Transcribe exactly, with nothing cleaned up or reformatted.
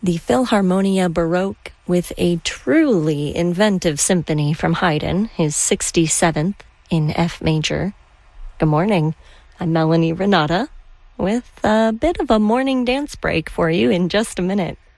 the Philharmonia Baroque with a truly inventive symphony from Haydn, his sixty-seventh in F major. Good morning. I'm Melanie Renata with a bit of a morning dance break for you in just a minute.